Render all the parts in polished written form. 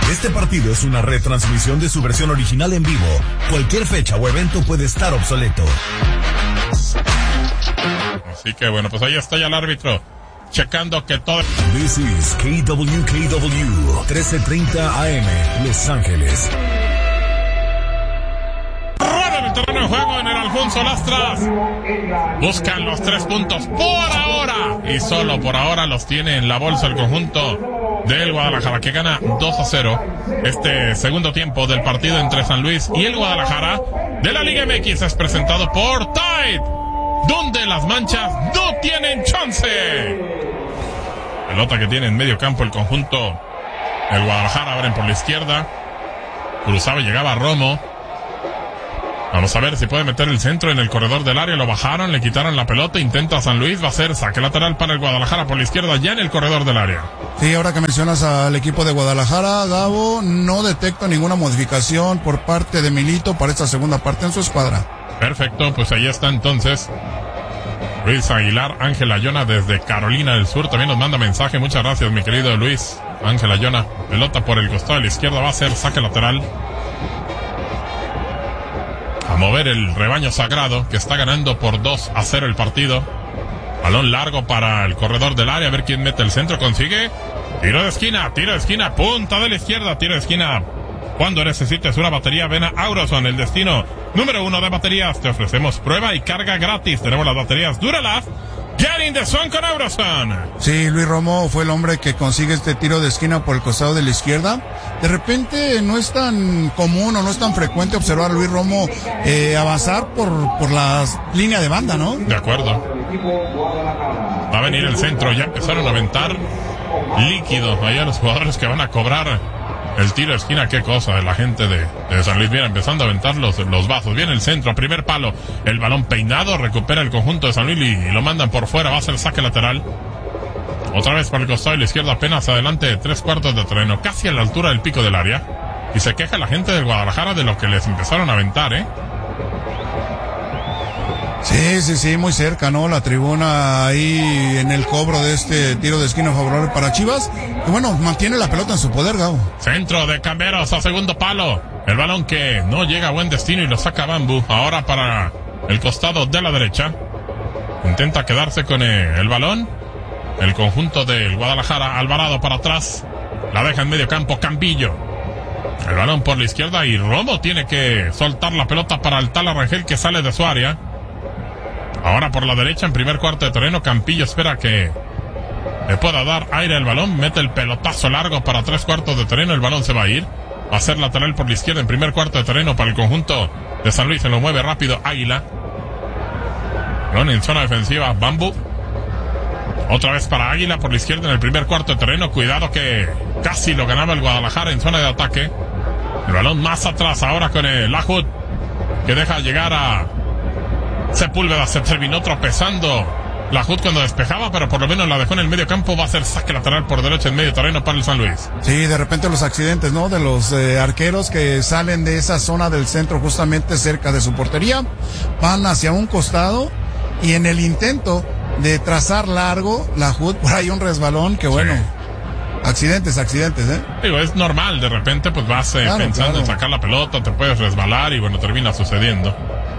Este partido es una retransmisión de su versión original en vivo. Cualquier fecha o evento puede estar obsoleto. Así que bueno, pues ahí está ya el árbitro checando que todo. This is KWKW 1330 AM, Los Ángeles. Rueda el terreno de juego en el Alfonso Lastras. Buscan los 3 puntos por ahora. Y solo por ahora los tiene en la bolsa el conjunto del Guadalajara, que gana 2-0 este segundo tiempo del partido entre San Luis y el Guadalajara de la Liga MX. Es presentado por Tide, donde las manchas no tienen chance. Pelota que tiene en medio campo el conjunto del Guadalajara. Abren por la izquierda. Cruzaba y llegaba Romo. Vamos a ver si puede meter el centro en el corredor del área. Lo bajaron, le quitaron la pelota. Intenta San Luis, va a ser saque lateral para el Guadalajara por la izquierda, ya en el corredor del área. Sí, ahora que mencionas al equipo de Guadalajara, Gabo, no detecta ninguna modificación por parte de Milito para esta segunda parte en su escuadra. Perfecto, pues ahí está entonces Luis Aguilar. Ángel Ayona desde Carolina del Sur también nos manda mensaje. Muchas gracias, mi querido Luis. Ángel Ayona, pelota por el costado de la izquierda, va a ser saque lateral. A mover el rebaño sagrado, que está ganando por 2-0 el partido. Balón largo para el corredor del área, a ver quién mete el centro, consigue. Tiro de esquina, punta de la izquierda, tiro de esquina. Cuando necesites una batería, ven a Auroson, el destino número 1 de baterías. Te ofrecemos prueba y carga gratis. Tenemos las baterías Duralast. Get in the zone con Auroson. Sí, Luis Romo fue el hombre que consigue este tiro de esquina por el costado de la izquierda. De repente no es tan común o no es tan frecuente observar a Luis Romo avanzar por la línea de banda, ¿no? De acuerdo. Va a venir el centro, ya empezaron a aventar líquido allá los jugadores que van a cobrar el tiro de esquina. Qué cosa de la gente de San Luis. Viene empezando a aventar los vasos. Viene el centro, primer palo, el balón peinado, recupera el conjunto de San Luis y lo mandan por fuera. Va a ser saque lateral. Otra vez por el costado de la izquierda, apenas adelante de 3/4 de terreno, casi a la altura del pico del área. Y se queja la gente del Guadalajara de lo que les empezaron a aventar, Sí, muy cerca, ¿no? La tribuna ahí en el cobro de este tiro de esquina favorable para Chivas. Y bueno, mantiene la pelota en su poder, Gabo. Centro de Camberos a segundo palo. El balón que no llega a buen destino y lo saca Bambu. Ahora para el costado de la derecha. Intenta quedarse con el balón. El conjunto del Guadalajara. Alvarado para atrás. La deja en medio campo Campillo. El balón por la izquierda y Romo tiene que soltar la pelota para el Tala Rangel, que sale de su área. Ahora por la derecha, en primer cuarto de terreno, Campillo espera que le pueda dar aire al balón. Mete el pelotazo largo para 3/4 de terreno. El balón se va a ir. Va a ser lateral por la izquierda en primer cuarto de terreno para el conjunto de San Luis. Se lo mueve rápido Águila. Balón en zona defensiva, Bambu. Otra vez para Águila por la izquierda en el primer cuarto de terreno. Cuidado que casi lo ganaba el Guadalajara en zona de ataque. El balón más atrás ahora con el Lajut, que deja llegar a Sepúlveda. Se terminó tropezando Lajut cuando despejaba, pero por lo menos la dejó en el medio campo. Va a ser saque lateral por derecha en medio terreno para el San Luis. Sí, de repente los accidentes, ¿no? De los arqueros que salen de esa zona del centro justamente cerca de su portería, van hacia un costado y en el intento de trazar largo, Lajut, por ahí un resbalón que bueno... Sí. Accidentes, Digo, es normal, de repente pues vas pensando en sacar la pelota, te puedes resbalar y bueno, termina sucediendo.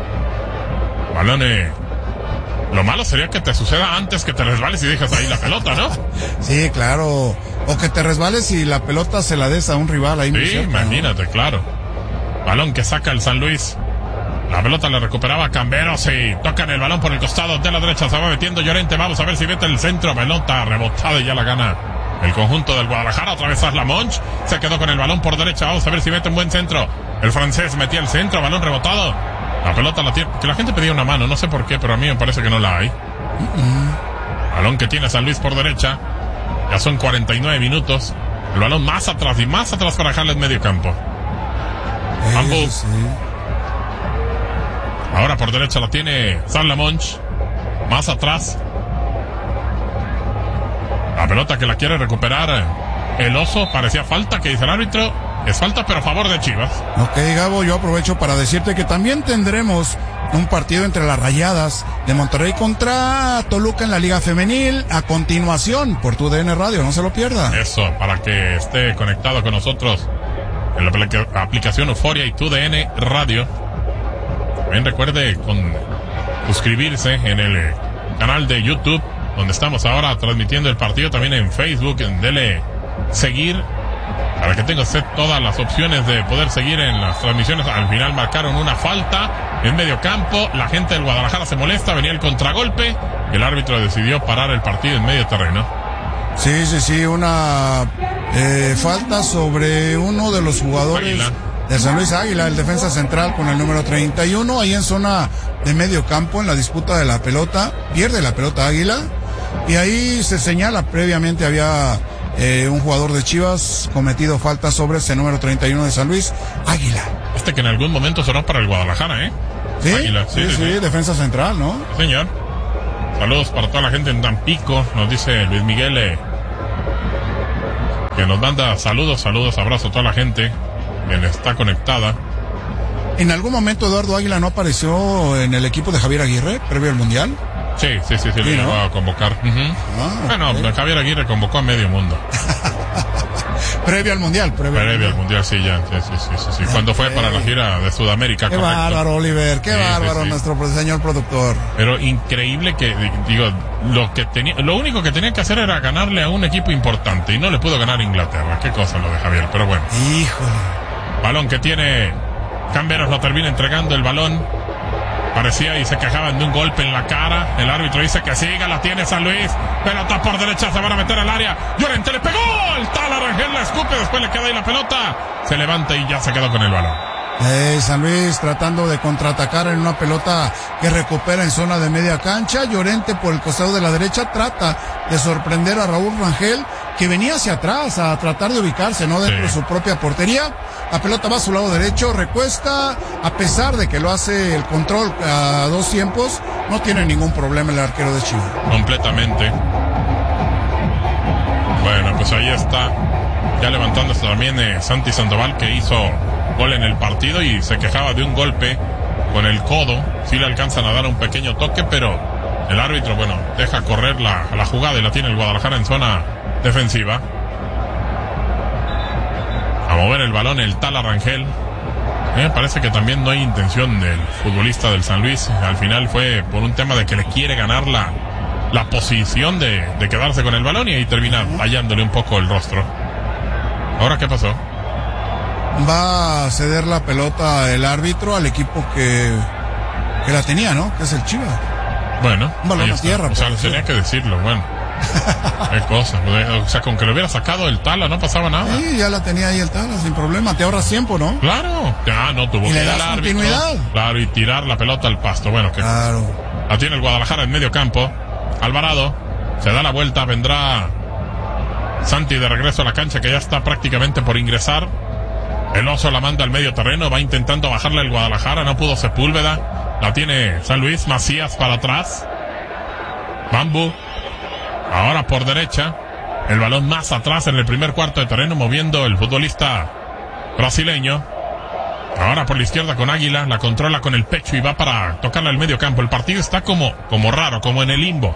Balón, lo malo sería que te suceda antes que te resbales y dejas ahí la pelota, ¿no? Sí, claro. O que te resbales y la pelota se la des a un rival ahí. Sí, imagínate, ¿no? Claro. Balón que saca el San Luis. La pelota le recuperaba Camberos y tocan el balón por el costado de la derecha. Se va metiendo Llorente. Vamos a ver si mete el centro. Pelota rebotada y ya la gana el conjunto del Guadalajara. Otra vez Asla Monch. Se quedó con el balón por derecha. Vamos a ver si mete un buen centro. El francés metía el centro. Balón rebotado. La pelota la tiene. Que la gente pedía una mano. No sé por qué, pero a mí me parece que no la hay. Balón que tiene San Luis por derecha. Ya son 49 minutos. El balón más atrás y más atrás para dejarle en medio campo. Bambu. Sí. Ahora por derecha la tiene Asla Monch. Más atrás. La pelota que la quiere recuperar el oso, parecía falta, que dice el árbitro, es falta pero a favor de Chivas. Ok, Gabo, yo aprovecho para decirte que también tendremos un partido entre las Rayadas de Monterrey contra Toluca en la Liga Femenil a continuación por tu DN Radio, no se lo pierda. Eso, para que esté conectado con nosotros en la aplicación Euforia y tu DN Radio. También recuerde suscribirse en el canal de YouTube, donde estamos ahora transmitiendo el partido, también en Facebook, dele seguir para que tenga usted todas las opciones de poder seguir en las transmisiones. Al final marcaron una falta en medio campo, la gente del Guadalajara se molesta, venía el contragolpe, el árbitro decidió parar el partido en medio terreno. Sí, una falta sobre uno de los jugadores Águila de San Luis, Águila, el defensa central con el número 31, ahí en zona de medio campo, en la disputa de la pelota, pierde la pelota Águila, y ahí se señala, previamente había un jugador de Chivas cometido falta sobre ese número 31 de San Luis, Águila. Que en algún momento sonó para el Guadalajara, ¿eh? Sí, Águila, sí, defensa central, ¿no? Señor. Saludos para toda la gente en Tampico, nos dice Luis Miguel, que nos manda saludos, abrazo a toda la gente que está conectada. ¿En algún momento Eduardo Águila no apareció en el equipo de Javier Aguirre previo al Mundial? Sí, le llegó a convocar. Bueno, Javier Aguirre convocó a medio mundo. Previo al Mundial. Previo al Mundial, sí, ya. Sí. Cuando fue para la gira de Sudamérica. Qué correcto. Bárbaro, Oliver, qué bárbaro, nuestro señor productor. Pero increíble que, lo único que tenía que hacer era ganarle a un equipo importante, y no le pudo ganar a Inglaterra. Qué cosa lo de Javier, pero bueno. Híjole. Balón que tiene Camberos, lo termina entregando el balón. Parecía y se quejaban de un golpe en la cara. El árbitro dice que siga, la tiene San Luis. Pelota por derecha, se van a meter al área. Llorente le pegó. El tal Arangel la escupe, después le queda ahí la pelota. Se levanta y ya se quedó con el balón. San Luis tratando de contraatacar en una pelota que recupera en zona de media cancha. Llorente por el costado de la derecha trata de sorprender a Raúl Rangel, que venía hacia atrás a tratar de ubicarse, ¿no? Dentro de su propia portería. La pelota va a su lado derecho, recuesta, a pesar de que lo hace el control a dos tiempos, no tiene ningún problema el arquero de Chivas. Completamente. Bueno, pues ahí está, ya levantándose también Santi Sandoval, que hizo gol en el partido y se quejaba de un golpe con el codo. Sí le alcanzan a dar un pequeño toque, pero el árbitro, deja correr la jugada y la tiene el Guadalajara en zona defensiva. A mover el balón el tal Arangel. Parece que también no hay intención del futbolista del San Luis. Al final fue por un tema de que le quiere ganar la posición de quedarse con el balón, y ahí termina tallándole un poco el rostro. ¿Ahora qué pasó? Va a ceder la pelota el árbitro al equipo que la tenía, ¿no? Que es el Chivas. Bueno, un balón a tierra. O sea, tenía que decirlo, qué cosa. O sea, con que lo hubiera sacado el Tala no pasaba nada. Sí, ya la tenía ahí el Tala sin problema. Te ahorras tiempo, ¿no? Claro. Ya no tuvo que ir al árbitro. Continuidad. Claro, y tirar la pelota al pasto. Bueno, que claro. La tiene el Guadalajara en medio campo. Alvarado se da la vuelta, vendrá Santi de regreso a la cancha, que ya está prácticamente por ingresar. El oso la manda al medio terreno, va intentando bajarle el Guadalajara, no pudo Sepúlveda. La tiene San Luis, Macías para atrás. Bambu. Ahora por derecha. El balón más atrás en el primer cuarto de terreno, moviendo el futbolista brasileño. Ahora por la izquierda con Águila, la controla con el pecho y va para tocarla al medio campo. El partido está como raro, como en el limbo.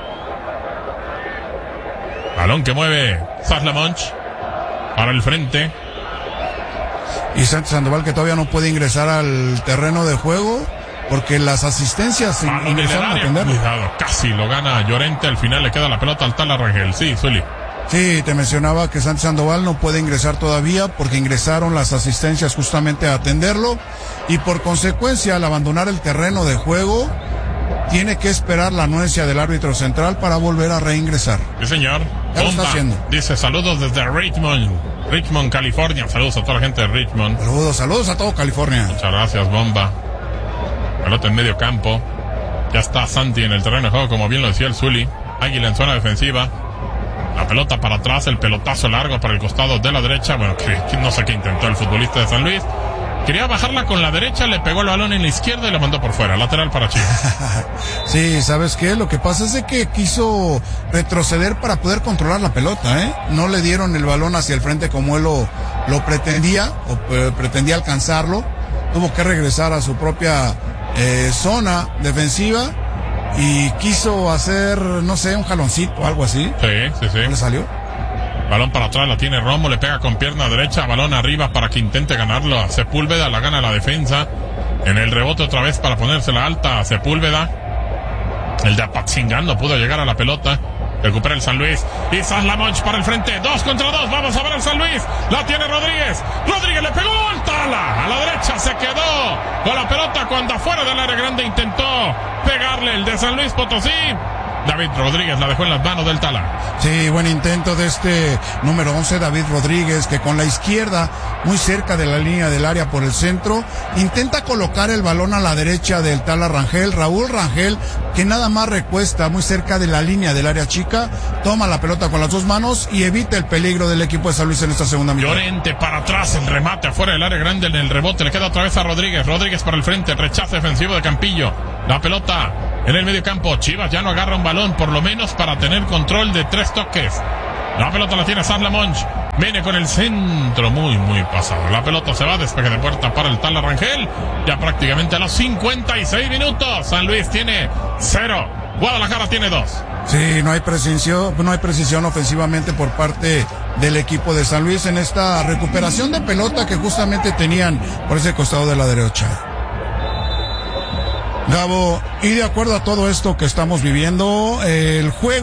Balón que mueve Saslamonch para el frente. Y Santi Sandoval, que todavía no puede ingresar al terreno de juego porque las asistencias ingresaron a atenderlo. Cuidado, casi lo gana Llorente. Al final le queda la pelota al tal Arangel. Sí, Zuli. Sí, te mencionaba que Santi Sandoval no puede ingresar todavía porque ingresaron las asistencias justamente a atenderlo, y por consecuencia, al abandonar el terreno de juego, tiene que esperar la anuencia del árbitro central para volver a reingresar. Sí, señor. Ya lo está haciendo. Dice saludos desde Richmond, California. Saludos a toda la gente de Richmond. Saludos a todo California. Muchas gracias, Bomba. Pelota en medio campo. Ya está Santi en el terreno de juego, como bien lo decía el Zuli. Águila en zona defensiva. La pelota para atrás, el pelotazo largo para el costado de la derecha. Bueno, que no sé qué intentó el futbolista de San Luis. Quería bajarla con la derecha, le pegó el balón en la izquierda y lo mandó por fuera, lateral para Chivas. Sí, ¿sabes qué? Lo que pasa es de que quiso retroceder para poder controlar la pelota, ¿eh? No le dieron el balón hacia el frente como él lo pretendía, o pretendía alcanzarlo. Tuvo que regresar a su propia zona defensiva y quiso hacer, no sé, un jaloncito o algo así. Sí. ¿No le salió? Balón para atrás, la tiene Romo, le pega con pierna derecha, balón arriba para que intente ganarlo a Sepúlveda, la gana la defensa. En el rebote otra vez para ponérsela alta a Sepúlveda. El de Apatzingán no pudo llegar a la pelota. Recupera el San Luis. Y Saslamonch para el frente. 2 contra 2. Vamos a ver al San Luis. La tiene Rodríguez. Rodríguez le pegó al Tala. A la derecha se quedó con la pelota cuando afuera del área grande intentó pegarle el de San Luis Potosí. David Rodríguez la dejó en las manos del Tala. Sí, buen intento de este número 11, David Rodríguez, que con la izquierda, muy cerca de la línea del área por el centro, intenta colocar el balón a la derecha del Tala Rangel. Raúl Rangel, que nada más recuesta muy cerca de la línea del área chica, toma la pelota con las dos manos y evita el peligro del equipo de San Luis en esta segunda mitad. Llorente para atrás, el remate afuera del área grande en el rebote, le queda otra vez a Rodríguez. Rodríguez para el frente, rechazo defensivo de Campillo. La pelota en el medio campo. Chivas ya no agarra un balón, por lo menos para tener control de 3 toques. La pelota la tiene Saslamonch. Viene con el centro muy pasado. La pelota se va, despegue de puerta para el Tala Rangel. Ya prácticamente a los 56 minutos. San Luis tiene 0. Guadalajara tiene 2. Sí, no hay precisión ofensivamente por parte del equipo de San Luis en esta recuperación de pelota que justamente tenían por ese costado de la derecha. Gabo, y de acuerdo a todo esto que estamos viviendo, el juego